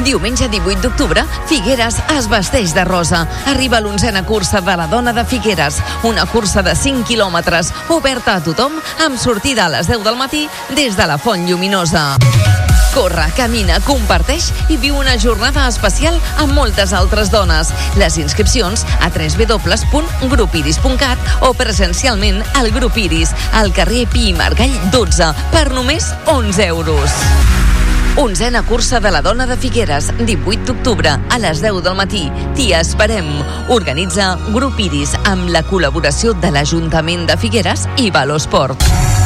Diumenge 18 d'octubre, Figueres es vesteix de rosa. Arriba l'11a cursa de la Dona de Figueres, una cursa de 5 quilòmetres, oberta a tothom, amb sortida a les 10 del matí des de la Font Lluminosa. Corre, camina, comparteix i viu una jornada especial amb moltes altres dones. Les inscripcions a www.grupiris.cat o presencialment al Grup Iris, al carrer Pi i Margall 12, per només 11 euros. 11a cursa de la Dona de Figueres, 18 d'octubre, a les 10 del matí. T'hi esperem. Organitza Grup Iris amb la col·laboració de l'Ajuntament de Figueres i Valosport.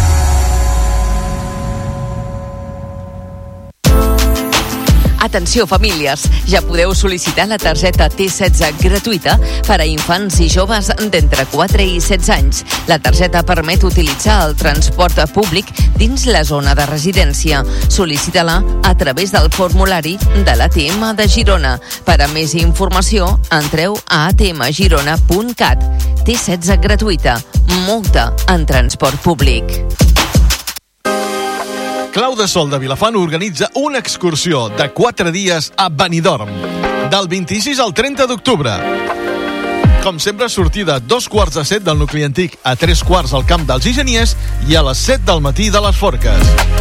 Atenció, famílies, ja podeu sol·licitar la targeta T16 gratuïta per a infants i joves d'entre 4 i 16 anys. La targeta permet utilitzar el transport públic dins la zona de residència. Sol·licita-la a través del formulari de l'ATM de Girona. Per a més informació, entreu a atmgirona.cat. T16 gratuïta. Multa en transport públic. Clau de Sol de Vilafant organitza una excursió de 4 dies a Benidorm, del 26 al 30 d'octubre. Com sempre, sortida a 2:45 del nucli antic, a 3:15 al Camp dels Enginyers i a les 7 del matí de les Forques.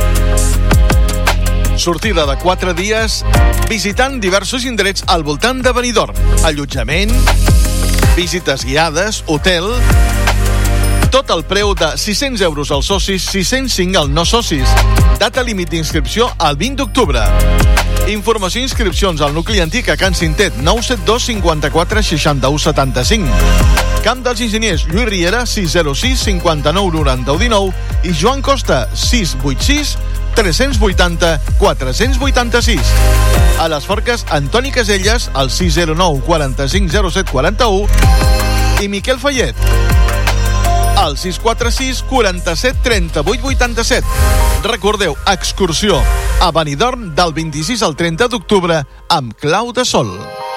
Sortida de 4 dies visitant diversos indrets al voltant de Benidorm. Allotjament, visites guiades, hotel... Tot el preu de 600 euros als socis, 605 als no socis. Data límit d'inscripció al 20 d'octubre. Informació i inscripcions al nucli antic a Can Cintet, 972 54 61 75. Camp dels Enginyers, Lluís Riera, 606 59 91 19 i Joan Costa, 686 380 486. A les Forques, Antoni Caselles, al 609 45 07 41 i Miquel Fallet, al 646 47 38 87. Recordeu, excursió a Benidorm del 26 al 30 d'octubre amb Clau de Sol.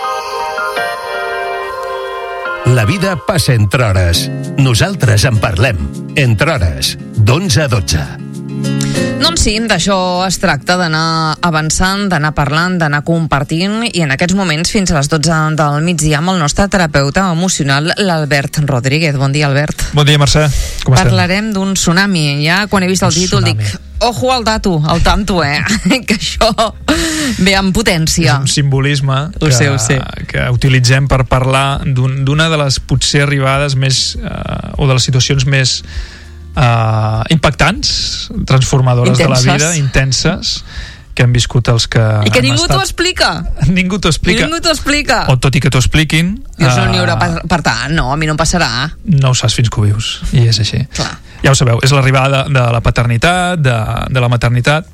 La vida passa entre hores. Nosaltres en parlem. Entre hores, d'11 a 12. Doncs sí, d'això es tracta, d'anar avançant, d'anar parlant, d'anar compartint, i en aquests moments fins a les 12 del migdia amb el nostre terapeuta emocional, l'Albert Rodríguez. Bon dia, Albert. Bon dia, Mercè. Com estem? Parlarem d'un tsunami. Ja quan he vist el títol dic, ojo al tanto, que això ve amb potència. És un simbolisme ho sé. que utilitzem per parlar d'una de les potser arribades més, o de les situacions més impactants, transformadores intenses de la vida, intenses, que han viscut els que... I que ningú t'ho explica. Ningú t'ho explica. O tot i que t'ho expliquin... Dius, no n'hi haurà per tant, no, a mi no em passarà. No ho saps fins que ho vius, i és així. Clar. Ja ho sabeu, és l'arribada de la paternitat, de la maternitat,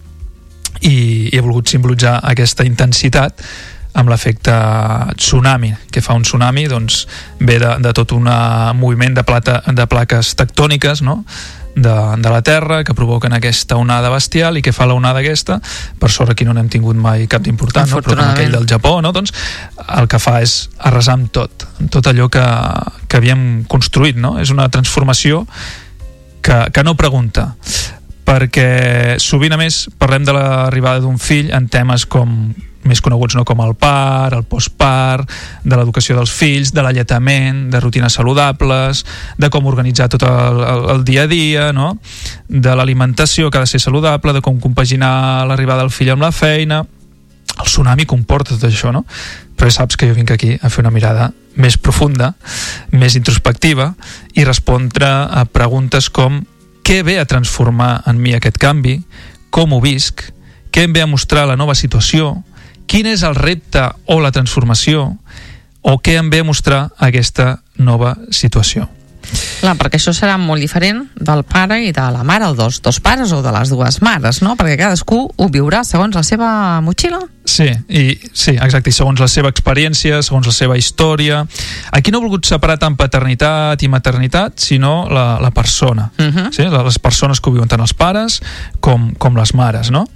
i he volgut simbolitzar aquesta intensitat amb l'efecte tsunami. Que fa un tsunami? Doncs ve de tot un moviment de plaques tectòniques, no?, de la Terra, que provoquen aquesta onada bestial. I què fa la onada aquesta? Per sort aquí no n'hem tingut mai cap d'important, no? Però com aquell del Japó, no? Doncs el que fa és arrasar amb tot allò que havíem construït, no? És una transformació que no pregunta, perquè sovint, a més, parlem de l'arribada d'un fill en temes més coneguts, no?, com el part, el postpart, de l'educació dels fills, de l'alletament, de rutines saludables, de com organitzar tot el dia a dia, no?, de l'alimentació, que ha de ser saludable, de com compaginar l'arribada del fill amb la feina. El tsunami comporta tot això, no? Però ja saps que jo vinc aquí a fer una mirada més profunda, més introspectiva, i respondre a preguntes com: què ve a transformar en mi aquest canvi? Com ho visc? Què em ve a mostrar la nova situació? Quin és el repte o la transformació? O què em ve a mostrar aquesta nova situació? Clar, perquè això serà molt diferent del pare i de la mare, o dels dos pares o de les dues mares, no? Perquè cadascú ho viurà segons la seva motxilla. Sí, exacte, i segons la seva experiència, segons la seva història. Aquí no he volgut separar tant paternitat i maternitat, sinó la persona. Sí? Les persones que ho viuen, tant els pares com les mares, no?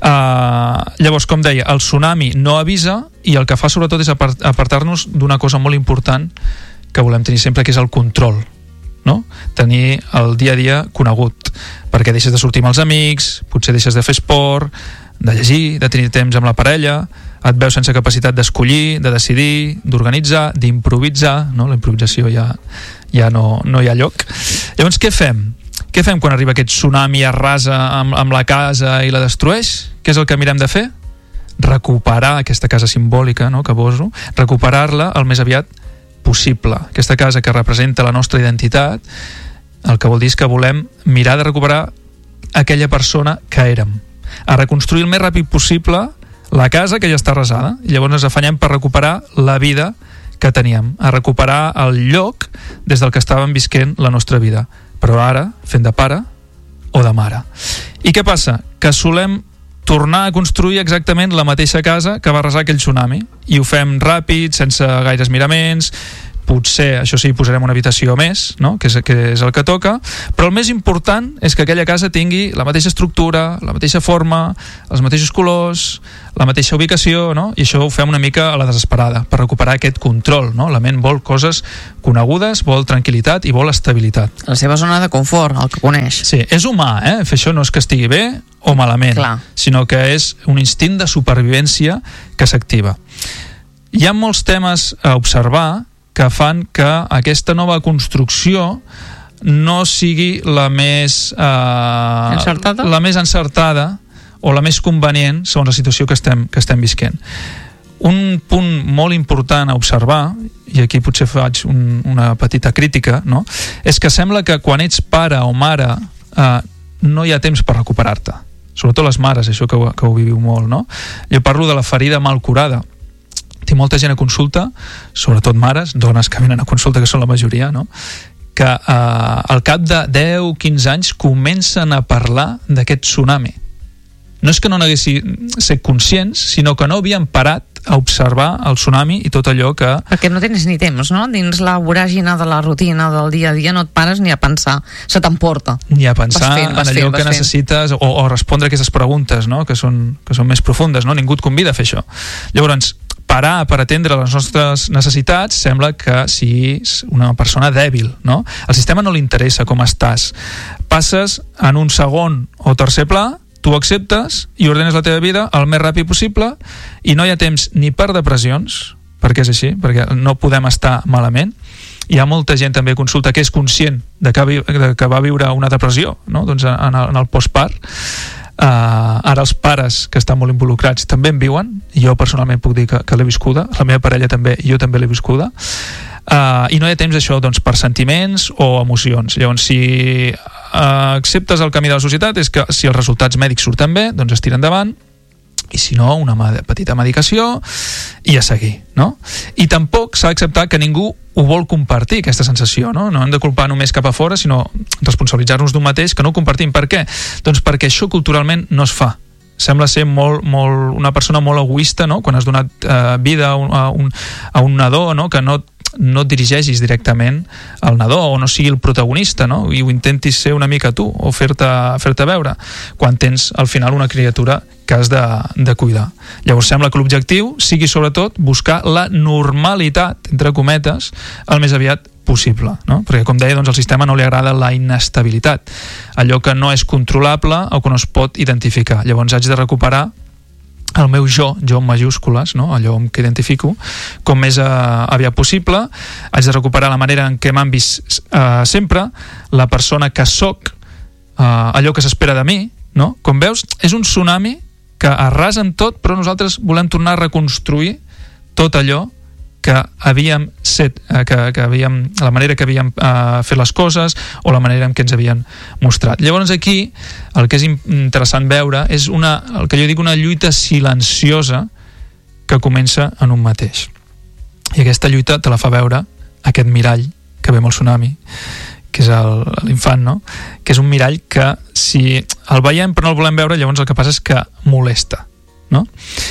Llavors, com deia, el tsunami no avisa, i el que fa sobretot és apartar-nos d'una cosa molt important que volem tenir sempre, que és el control, no? Tenir el dia a dia conegut, perquè deixes de sortir amb els amics, potser deixes de fer esport, de llegir, de tenir temps amb la parella, et veus sense capacitat d'escollir, de decidir, d'organitzar, d'improvisar, no? La improvisació ja no hi ha lloc. Llavors, què fem? Què fem quan arriba aquest tsunami, arrasa amb la casa i la destrueix? Què és el que mirem de fer? Recuperar aquesta casa simbòlica, no?, que poso, recuperar-la el més aviat possible. Aquesta casa que representa la nostra identitat, el que vol dir és que volem mirar de recuperar aquella persona que érem, a reconstruir el més ràpid possible la casa que ja està arrasada, i llavors ens afanyem per recuperar la vida que teníem, a recuperar el lloc des del que estàvem visquent la nostra vida, però ara fent de pare o de mare. I què passa? Que solem tornar a construir exactament la mateixa casa que va arrasar aquell tsunami, i ho fem ràpid, sense gaires miraments. Potser, això sí, posarem una habitació més, no?, que és el que toca, però el més important és que aquella casa tingui la mateixa estructura, la mateixa forma, els mateixos colors, la mateixa ubicació, no?, i això ho fem una mica a la desesperada, per recuperar aquest control, no? La ment vol coses conegudes, vol tranquil·litat i vol estabilitat. La seva zona de confort, el que coneix. Sí, és humà, fer això no és que estigui bé o malament, clar, sinó que és un instint de supervivència que s'activa. Hi ha molts temes a observar que fan que aquesta nova construcció no sigui la més encertada o la més convenient segons la situació que estem visquent. Un punt molt important a observar, i aquí potser faig una petita crítica, no?, és que sembla que quan ets pare o mare no hi ha temps per recuperar-te. Sobretot les mares, això que ho viviu molt, no? Jo parlo de la ferida mal curada. Tinc molta gent a consulta, sobretot mares, dones que venen a consulta, que són la majoria, no?, que al cap de 10-15 anys comencen a parlar d'aquest tsunami. No és que no n'haguessin set conscients, sinó que no havien parat a observar el tsunami i tot allò que... Perquè no tens ni temps, no? Dins la voràgina de la rutina del dia a dia no et pares ni a pensar, se t'emporta. Ni a pensar en allò que necessites o respondre a aquestes preguntes, no?, que són més profundes, no? Ningú et convida a fer això. Llavors, parar per atendre les nostres necessitats sembla que siguis una persona dèbil, no? Al sistema no li interessa com estàs. Passes en un segon o tercer pla, tu ho acceptes i ordenes la teva vida el més ràpid possible, i no hi ha temps ni per depressions, perquè és així, perquè no podem estar malament. Hi ha molta gent també a consulta que és conscient de que va viure una depressió, no?, doncs en el postpart. Ara els pares que estan molt involucrats també en viuen, i jo personalment puc dir que l'he viscuda, la meva parella també, i jo també l'he viscuda, i no hi ha temps això, doncs, per sentiments o emocions. Llavors, si acceptes el camí de la societat, és que si els resultats mèdics surten bé, doncs es tira endavant, i si no, una petita medicació i a seguir, no? I tampoc s'ha d'acceptar que ningú ho vol compartir, aquesta sensació, no? No hem de culpar només cap a fora, sinó responsabilitzar-nos d'un mateix que no ho compartim. Per què? Doncs perquè això culturalment no es fa. Sembla ser una persona molt egoista, no?, quan has donat vida a un nadó, no?, que no et dirigeixis directament al nadó, o no sigui el protagonista, no?, i ho intentis ser una mica tu, o fer-te veure, quan tens al final una criatura que has de cuidar. Llavors sembla que l'objectiu sigui sobretot buscar la normalitat, entre cometes, el més aviat possible, no? Perquè, com deia, doncs, al sistema no li agrada la inestabilitat, allò que no és controlable o que no es pot identificar. Llavors haig de recuperar el meu jo en majúscules, no?, allò amb què identifico, com més aviat possible. Haig de recuperar la manera en què m'han vist sempre, la persona que soc, allò que s'espera de mi, no? Com veus, és un tsunami que arrasa amb tot, però nosaltres volem tornar a reconstruir tot allò que havíem set, la manera que havíem fet les coses, o la manera en què ens havien mostrat. Llavors aquí el que és interessant veure és el que jo dic una lluita silenciosa que comença en un mateix. I aquesta lluita te la fa veure aquest mirall que ve amb el tsunami, que és l'infant, no?, que és un mirall que si el veiem però no el volem veure, llavors el que passa és que molesta, no?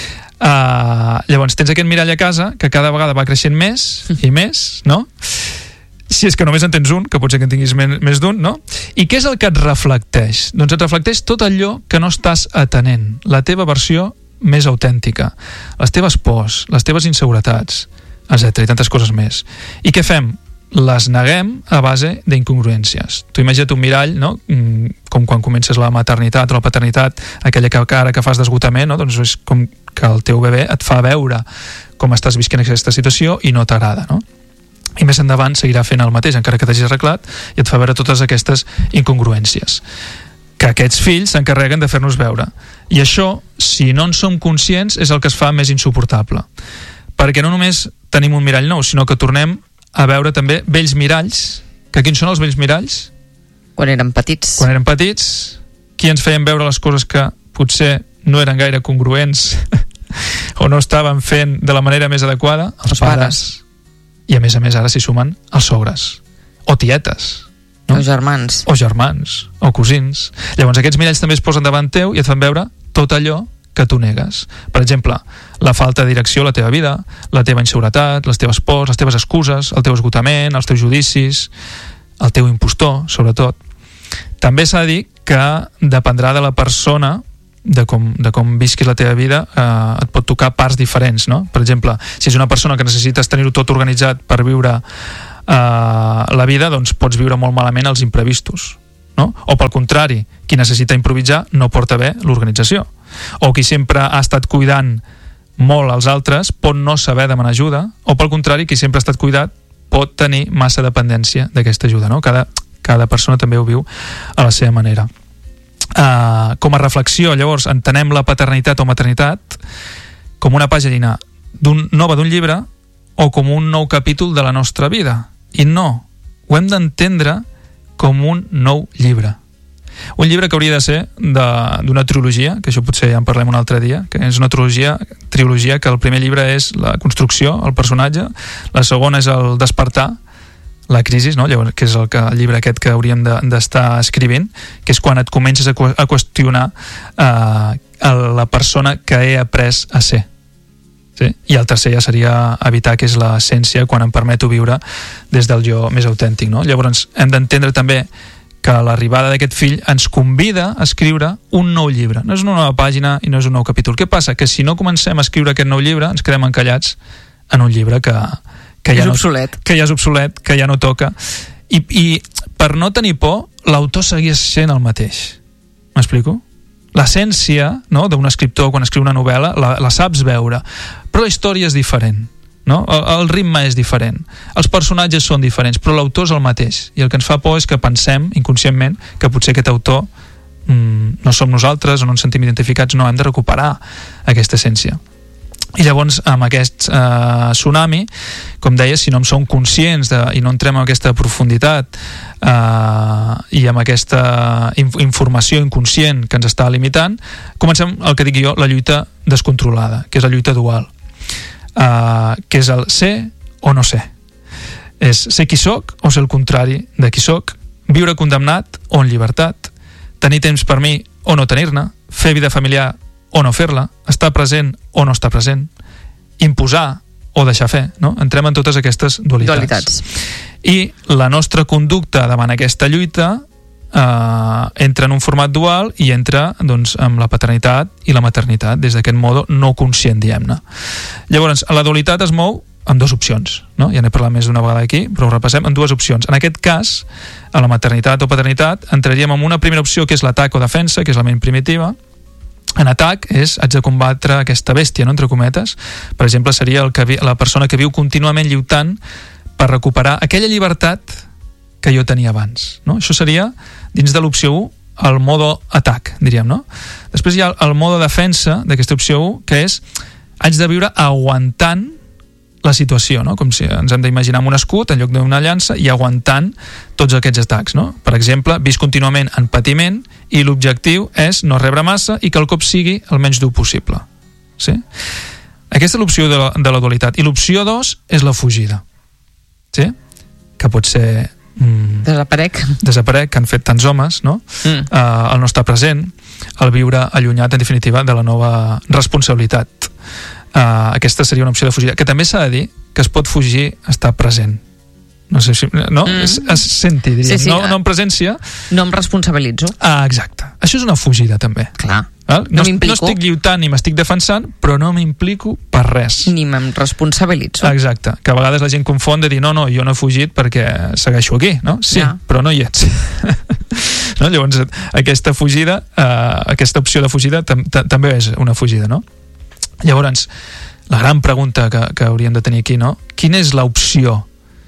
Llavors tens aquest mirall a casa que cada vegada va creixent més i més, no? Si és que només en tens un, que pot ser que en tinguis més d'un, no? I què és el que et reflecteix? Doncs et reflecteix tot allò que no estàs atenent, la teva versió més autèntica, les teves pors, les teves inseguretats, etc. i tantes coses més. I què fem? Les neguem a base d'incongruències. Tu imagina't un mirall, no?, com quan comences la maternitat o la paternitat, aquella cara que fas d'esgotament, no?, doncs és com que el teu bebè et fa veure com estàs visquent aquesta situació i no t'agrada, no? I més endavant seguirà fent el mateix, encara que t'hagis arreglat, i et fa veure totes aquestes incongruències que aquests fills s'encarreguen de fer-nos veure. I això, si no en som conscients, és el que es fa més insuportable, perquè no només tenim un mirall nou, sinó que tornem a veure també vells miralls. Que quins són els vells miralls? Quan érem petits. Quan érem petits, qui ens feien veure les coses que potser no eren gaire congruents o no estaven fent de la manera més adequada? Els pares. I a més ara s'hi sumen els sogres o tietes, no? O germans. O germans, o cosins. Llavors aquests miralls també es posen davant teu i et fan veure tot allò que tu negues. Per exemple, la falta de direcció a la teva vida, la teva inseguretat, les teves pors, les teves excuses, el teu esgotament, els teus judicis, el teu impostor, sobretot. També s'ha de dir que dependrà de la persona, de com visquis la teva vida, et pot tocar parts diferents, no? Per exemple, si és una persona que necessites tenir-ho tot organitzat per viure la vida, doncs pots viure molt malament els imprevistos, no? O pel contrari, qui necessita improvisar no porta bé l'organització, o qui sempre ha estat cuidant molt als altres pot no saber demanar ajuda, o pel contrari, qui sempre ha estat cuidat pot tenir massa dependència d'aquesta ajuda, no? Cada persona també ho viu a la seva manera. Com a reflexió, llavors, entenem la paternitat o maternitat com una pàgina nova d'un llibre o com un nou capítol de la nostra vida. I no, ho hem d'entendre com un nou llibre. Un llibre que hauria de ser d'una trilogia, que això potser ja en parlem un altre dia, que és una trilogia que el primer llibre és la construcció, el personatge, la segona és el despertar, la crisi, no? Llavors, que és el llibre aquest que hauríem d'estar escrivint, que és quan et comences a qüestionar la persona que he après a ser. Sí? I el tercer ja seria evitar, que és l'essència, quan em permeto viure des del jo més autèntic, no? Llavors hem d'entendre també que l'arribada d'aquest fill ens convida a escriure un nou llibre. No és una nova pàgina i no és un nou capítol. Què passa? Que si no comencem a escriure aquest nou llibre ens quedem encallats en un llibre que ja és obsolet, que ja no toca. I per no tenir por, l'autor seguia sent el mateix. M'explico? L'essència, no, d'un escriptor quan escriu una novel·la la saps veure, però la història és diferent, no? El ritme és diferent, els personatges són diferents, però l'autor és el mateix, i el que ens fa por és que pensem inconscientment que potser aquest autor no som nosaltres o no ens sentim identificats. No, hem de recuperar aquesta essència. I llavors, amb aquest tsunami, com deia, si no en som conscients i no entrem en aquesta profunditat i amb aquesta informació inconscient que ens està limitant, comencem el que dic jo, la lluita descontrolada, que és la lluita dual, que és el ser o no ser. És ser qui soc o ser el contrari de qui soc, viure condemnat o en llibertat, tenir temps per mi o no tenir-ne, fer vida familiar o no fer-la, estar present o no estar present, imposar o deixar fer, no? Entrem en totes aquestes dualitats. I la nostra conducta davant aquesta lluita entra en un format dual i entra, doncs, amb la paternitat i la maternitat, des d'aquest mode no conscient, diguem-ne. Llavors, la dualitat es mou amb dues opcions, no? Ja n'he parlat més d'una vegada aquí, però ho repassem, en dues opcions. En aquest cas, a la maternitat o paternitat, entraríem en una primera opció, que és l'atac o defensa, que és la ment primitiva. En atac haig de combatre aquesta bèstia, no? Entre cometes. Per exemple, seria la persona que viu contínuament lluitant per recuperar aquella llibertat que jo tenia abans, no? Això seria, dins de l'opció 1, el modo atac, diríem, no? Després hi ha el modo defensa d'aquesta opció 1, que és haig de viure aguantant la situació, no? Com si ens hem d'imaginar amb un escut en lloc d'una llança i aguantant tots aquests atacs, no? Per exemple, visc contínuament en patiment i l'objectiu és no rebre massa i que el cop sigui el menys dur possible. Sí? Aquesta és l'opció de la dualitat. I l'opció 2 és la fugida. Sí? Que pot ser desaparec, que han fet tants homes, no? El no estar present, el viure allunyat, en definitiva, de la nova responsabilitat. Aquesta seria una opció de fugida, que també s'ha de dir que es pot fugir estar present. No sé si... No? Es senti, diríem. Sí, no en presència. No em responsabilitzo. Exacte. Això és una fugida, també. Clar. No estic lluitant ni m'estic defensant, però no m'implico per res. Ni me'n responsabilitzo. Exacte. Que a vegades la gent confon de dir no, jo no he fugit perquè segueixo aquí, no? Sí, però no hi ets. No? Llavors, aquesta fugida, aquesta opció de fugida també és una fugida, no? Llavors, la gran pregunta que hauríem de tenir aquí, no? Quina és l'opció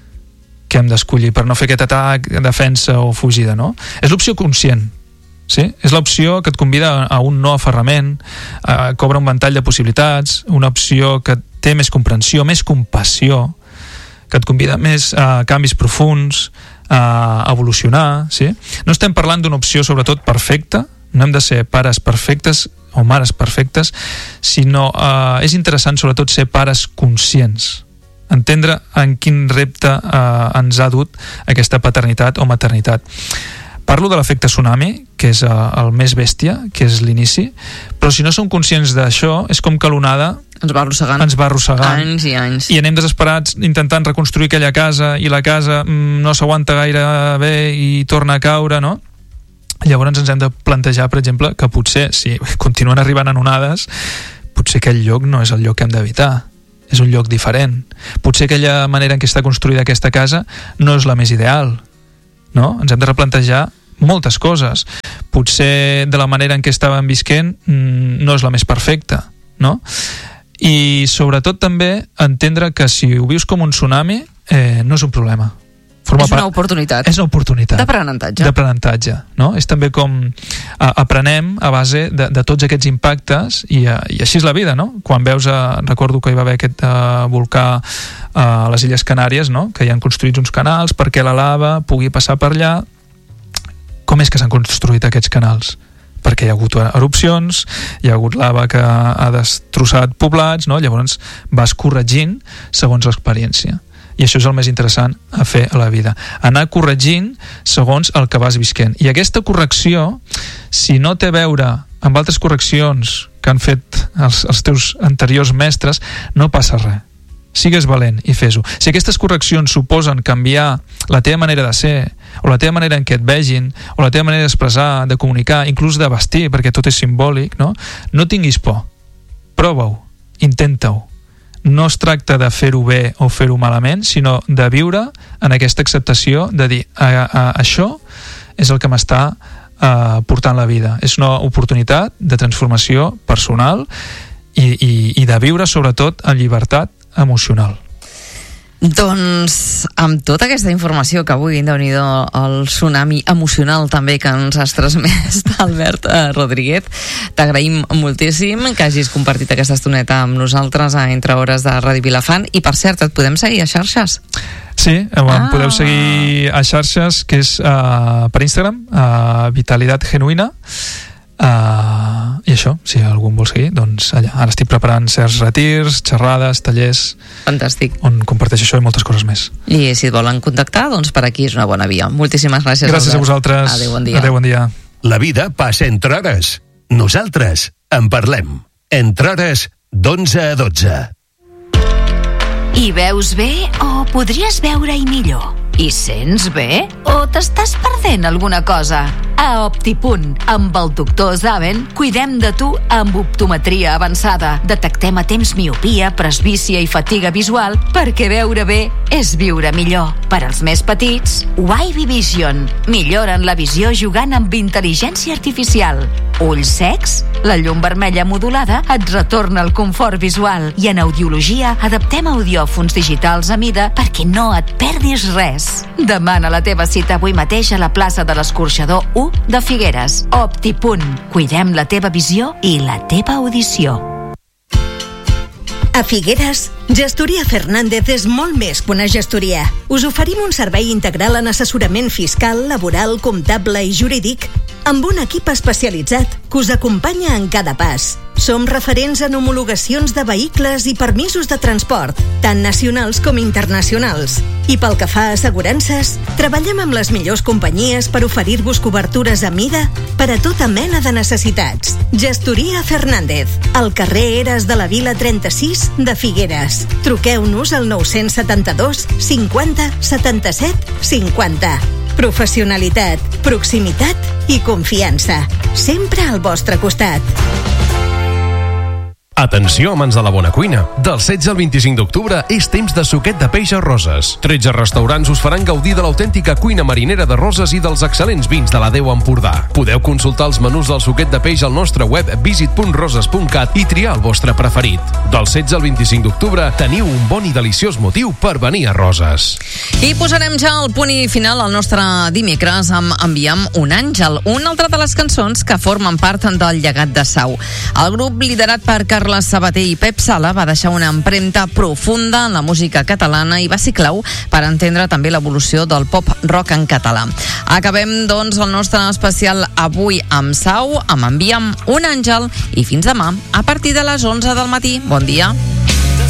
que hem d'escollir per no fer aquest atac, defensa o fugida, no? És l'opció conscient, sí? És l'opció que et convida a un no aferrament, que obre un ventall de possibilitats, una opció que té més comprensió, més compassió, que et convida més a canvis profunds, a evolucionar, sí? No estem parlant d'una opció sobretot perfecta, no hem de ser pares perfectes o mares perfectes, sinó és interessant sobretot ser pares conscients, entendre en quin repte ens ha dut aquesta paternitat o maternitat. Parlo de l'efecte tsunami, que és el més bèstia, que és l'inici, però si no som conscients d'això, és com que l'onada ens va arrossegant anys i anys. I anem desesperats intentant reconstruir aquella casa, i la casa no s'aguanta gaire bé i torna a caure, no? Llavors ens hem de plantejar, per exemple, que potser, si continuen arribant en onades, potser aquell lloc no és el lloc que hem d'evitar. És un lloc diferent. Potser aquella manera en què està construïda aquesta casa no és la més ideal, no? Ens hem de replantejar moltes coses. Potser de la manera en què estàvem visquent no és la més perfecta, no? I sobretot també entendre que si ho vius com un tsunami no és un problema. És una oportunitat. És una oportunitat. D'aprenentatge, no? És també com aprenem a base de tots aquests impactes i així és la vida, no? Quan veus, recordo que hi va haver aquest volcà a les Illes Canàries, no? Que hi han construïts uns canals perquè la lava pugui passar per allà. Com és que s'han construït aquests canals? Perquè hi ha hagut erupcions, hi ha hagut lava que ha destrossat poblats, no? Llavors vas corregint segons l'experiència. I això és el més interessant a fer a la vida. Anar corregint segons el que vas visquent. I aquesta correcció, si no té a veure amb altres correccions que han fet els teus anteriors mestres, no passa res. Sigues valent i fes-ho. Si aquestes correccions suposen canviar la teva manera de ser, o la teva manera en què et vegin, o la teva manera d'expressar, de comunicar, inclús de vestir, perquè tot és simbòlic, no tinguis por. Prova-ho, intenta-ho. No es tracta de fer-ho bé o fer-ho malament, sinó de viure en aquesta acceptació de dir això és el que m'està portant la vida. És una oportunitat de transformació personal i de viure sobretot en llibertat emocional. Doncs amb tota aquesta informació que avui, Déu-n'hi-do, el tsunami emocional també que ens has transmès, Albert Rodríguez, t'agraïm moltíssim que hagis compartit aquesta estoneta amb nosaltres a Entre Hores de Ràdio Vilafant. I per cert, et podem seguir a xarxes? Sí, em podeu seguir a xarxes, que és per Instagram, Vitalidad Genuina. I això, si algú em vol seguir, doncs allà. Ara estic preparant certs retirs, xerrades, tallers. Fantàstic. On comparteixo això i moltes coses més. I si et volen contactar, doncs per aquí és una bona via. Moltíssimes gràcies. Gràcies a vosaltres. Adéu, bon dia. Adéu, bon dia. La vida passa entre hores. Nosaltres en parlem. Entre hores d'11 a 12. Hi veus bé o podries veure-hi millor? Hi sents bé o t'estàs perdent alguna cosa? A Optipunt, amb el doctor Zaven, cuidem de tu amb optometria avançada. Detectem a temps miopia, presbícia i fatiga visual perquè veure bé és viure millor. Per als més petits, Wavy Vision. Milloren la visió jugant amb intel·ligència artificial. Ulls secs? La llum vermella modulada et retorna el confort visual. I en audiologia adaptem audiòfons digitals a mida perquè no et perdis res. Demana la teva cita avui mateix a la plaça de l'Escorxador 1 de Figueres. Optipunt. Cuidem la teva visió i la teva audició. A Figueres, Gestoria Fernández és molt més que una gestoria. Us oferim un servei integral en assessorament fiscal, laboral, comptable i jurídic amb un equip especialitzat que us acompanya en cada pas. Som referents en homologacions de vehicles i permisos de transport, tant nacionals com internacionals. I pel que fa a assegurances, treballem amb les millors companyies per oferir-vos cobertures a mida per a tota mena de necessitats. Gestoria Fernández, al carrer Eres de la Vila 36 de Figueres. Truqueu-nos al 972 50 77 50. Professionalitat, proximitat i confiança. Sempre al vostre costat. Atenció, amants de la bona cuina. Del 16 al 25 d'octubre és temps de suquet de peix a Roses. 13 restaurants us faran gaudir de l'autèntica cuina marinera de Roses i dels excel·lents vins de la Déu Empordà. Podeu consultar els menús del suquet de peix al nostre web visit.roses.cat i triar el vostre preferit. Del 16 al 25 d'octubre teniu un bon i deliciós motiu per venir a Roses. I posarem ja el punt i final al nostre dimecres amb Enviem un àngel, una altra de les cançons que formen part del llegat de Sau. El grup, liderat per Carles Sabater i Pep Sala, va deixar una empremta profunda en la música catalana i va ser clau per entendre també l'evolució del pop rock en català. Acabem, doncs, el nostre especial avui amb Sau, amb Enviem un àngel, i fins demà a partir de les 11 del matí. Bon dia.